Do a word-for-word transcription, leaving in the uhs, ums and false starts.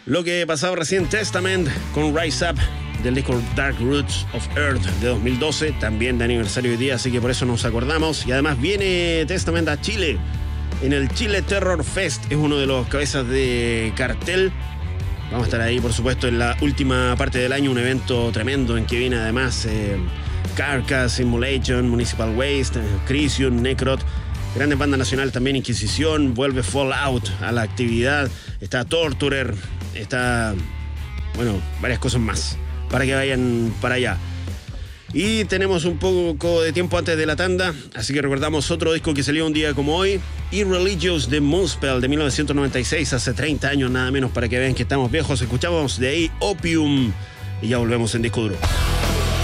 Lo que pasaba recién, Testament con Rise Up del disco Dark Roots of Earth de dos mil doce, también de aniversario hoy día, así que por eso nos acordamos. Y además viene Testament a Chile, en el Chile Terror Fest, es uno de los cabezas de cartel. Vamos a estar ahí, por supuesto, en la última parte del año, un evento tremendo en que viene además eh, Carcass, Simulation, Municipal Waste, Crisium, Necrot, grandes bandas nacionales también, Inquisición, vuelve Fallout a la actividad, está Torturer, está, bueno, varias cosas más, para que vayan para allá. Y tenemos un poco de tiempo antes de la tanda, así que recordamos otro disco que salió un día como hoy, Irreligious de Moonspell de mil novecientos noventa y seis, hace treinta años nada menos, para que vean que estamos viejos. Escuchamos de ahí Opium y ya volvemos en Disco Duro.